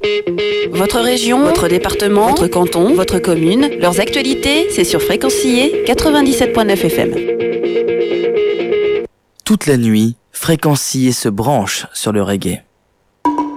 Votre région, votre département, votre canton, votre commune, leurs actualités, c'est sur Fréquencier 97.9 FM. Toute la nuit, Fréquencier se branche sur le reggae.